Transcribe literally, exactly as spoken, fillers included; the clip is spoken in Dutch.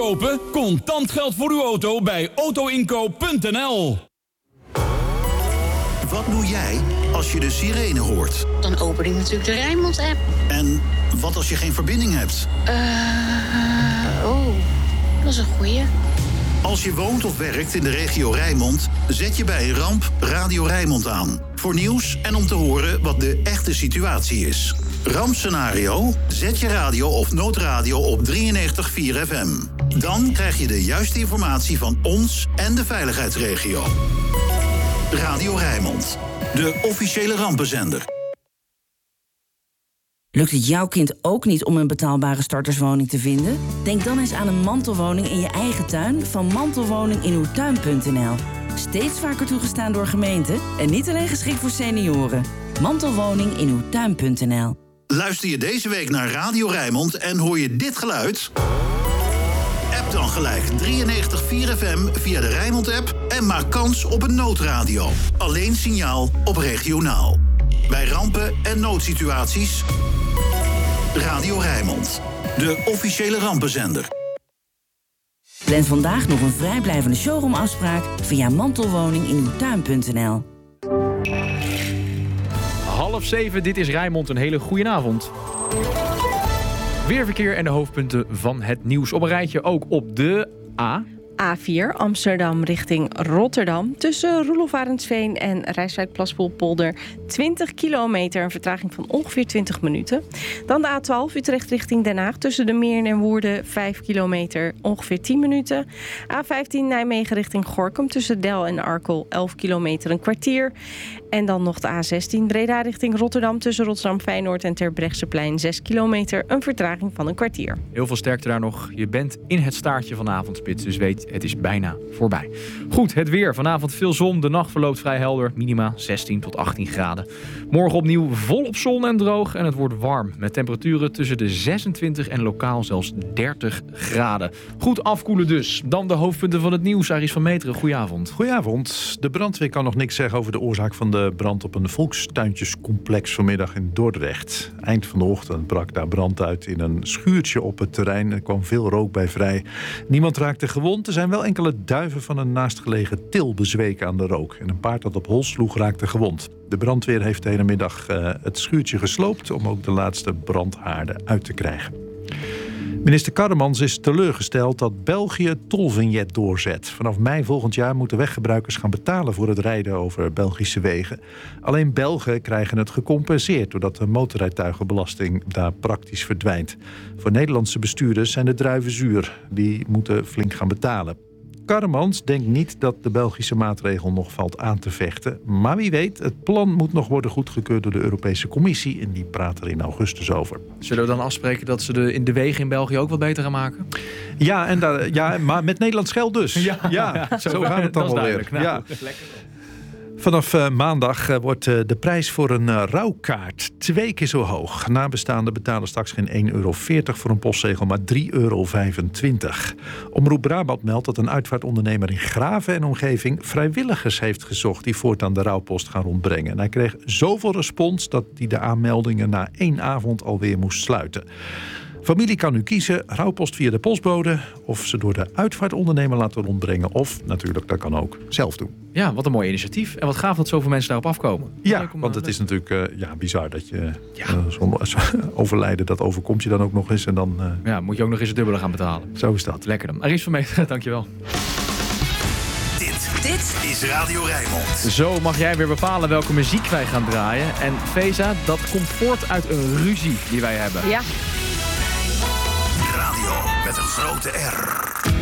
Kopen? Contant geld voor uw auto bij autoinkoop punt n l. Wat doe jij als je de sirene hoort? Dan open ik natuurlijk de Rijnmond-app. En wat als je geen verbinding hebt? Eh, uh, oh, dat is een goeie. Als je woont of werkt in de regio Rijnmond, zet je bij een ramp Radio Rijnmond aan. Voor nieuws en om te horen wat de echte situatie is. Rampscenario? Zet je radio of noodradio op drieënnegentig komma vier F M. Dan krijg je de juiste informatie van ons en de veiligheidsregio. Radio Rijnmond, de officiële rampenzender. Lukt het jouw kind ook niet om een betaalbare starterswoning te vinden? Denk dan eens aan een mantelwoning in je eigen tuin van mantelwoning in uw tuin punt n l. Steeds vaker toegestaan door gemeenten en niet alleen geschikt voor senioren. Mantelwoning in uw tuin punt n l. Luister je deze week naar Radio Rijnmond en hoor je dit geluid? App dan gelijk drieënnegentig komma vier F M via de Rijnmond-app en maak kans op een noodradio. Alleen signaal op regionaal. Bij rampen en noodsituaties, Radio Rijnmond, de officiële rampenzender. Plan vandaag nog een vrijblijvende showroomafspraak via mantelwoning in uw tuin punt n l. Half zeven, dit is Rijnmond. Een hele goede avond. Weerverkeer en de hoofdpunten van het nieuws op een rijtje. Ook op de A. A vier Amsterdam richting Rotterdam. Tussen Roelof Arendsveen en Rijswijk-Plaspoelpolder twintig kilometer. Een vertraging van ongeveer twintig minuten. Dan de A twaalf Utrecht richting Den Haag. Tussen de Meern en Woerden vijf kilometer. Ongeveer tien minuten. A vijftien Nijmegen richting Gorinchem. Tussen Del en Arkel elf kilometer. Een kwartier. En dan nog de A zestien Breda richting Rotterdam. Tussen Rotterdam-Feyenoord en Terbrechtseplein zes kilometer. Een vertraging van een kwartier. Heel veel sterkte daar nog. Je bent in het staartje van de avondspits. Dus weet, het is bijna voorbij. Goed, het weer. Vanavond veel zon. De nacht verloopt vrij helder. Minima zestien tot achttien graden. Morgen opnieuw volop zon en droog. En het wordt warm. Met temperaturen tussen de zesentwintig en lokaal zelfs dertig graden. Goed afkoelen dus. Dan de hoofdpunten van het nieuws. Aris van Meteren, goedenavond. Goedenavond. De brandweer kan nog niks zeggen over de oorzaak van de brand op een volkstuintjescomplex vanmiddag in Dordrecht. Eind van de ochtend brak daar brand uit in een schuurtje op het terrein. Er kwam veel rook bij vrij. Niemand raakte gewond. Er zijn wel enkele duiven van een naastgelegen til bezweken aan de rook. En een paard dat op hol sloeg raakte gewond. De brandweer heeft de hele middag uh, het schuurtje gesloopt om ook de laatste brandhaarden uit te krijgen. Minister Karremans is teleurgesteld dat België het tolvignet doorzet. Vanaf mei volgend jaar moeten weggebruikers gaan betalen voor het rijden over Belgische wegen. Alleen Belgen krijgen het gecompenseerd doordat de motorrijtuigenbelasting daar praktisch verdwijnt. Voor Nederlandse bestuurders zijn de druiven zuur. Die moeten flink gaan betalen. Karremans denkt niet dat de Belgische maatregel nog valt aan te vechten. Maar wie weet, het plan moet nog worden goedgekeurd door de Europese Commissie. En die praat er in augustus over. Zullen we dan afspreken dat ze de, in de wegen in België ook wat beter gaan maken? Ja, en daar, ja maar met Nederlands geld dus. Ja, ja, zo, zo gaat het dan wel weer. Nou, ja. Lekker. Vanaf uh, maandag uh, wordt uh, de prijs voor een uh, rouwkaart twee keer zo hoog. Nabestaanden betalen straks geen één euro veertig voor een postzegel, maar drie euro vijfentwintig. Omroep Brabant meldt dat een uitvaartondernemer in Graven en omgeving vrijwilligers heeft gezocht die voortaan de rouwpost gaan rondbrengen. En hij kreeg zoveel respons dat hij de aanmeldingen na één avond alweer moest sluiten. Familie kan nu kiezen, rouwpost via de postbode of ze door de uitvaartondernemer laten rondbrengen. Of natuurlijk, dat kan ook zelf doen. Ja, wat een mooi initiatief. En wat gaaf dat zoveel mensen daarop afkomen. Ja, want het is natuurlijk uh, ja, bizar dat je ja. uh, zo'n overlijden, dat overkomt je dan ook nog eens. En dan uh, ja, moet je ook nog eens het dubbele gaan betalen. Zo is dat. Lekker dan. Aris van Meteren, dankjewel. Dit, dit is Radio Rijnmond. Zo mag jij weer bepalen welke muziek wij gaan draaien. En Feza, dat komt voort uit een ruzie die wij hebben. Ja. Radio met een grote R.